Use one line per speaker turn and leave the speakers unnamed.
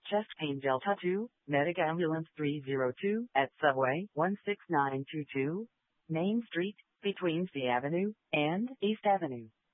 Chest pain Delta 2, Medic Ambulance 302 at Subway 16922, Main Street, between C Avenue and East Avenue.